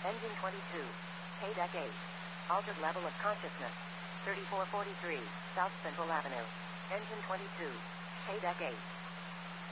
Engine 22. KDEC 8. Altered level of consciousness. 3443, South Central Avenue. Engine 22. KDEC 8.